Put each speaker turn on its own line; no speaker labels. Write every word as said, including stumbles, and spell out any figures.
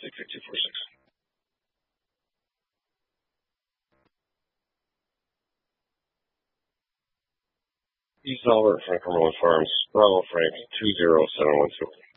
six eight two four six. East Albert, Frank Cumberland Farms, Bravo Frank two zero seven one two.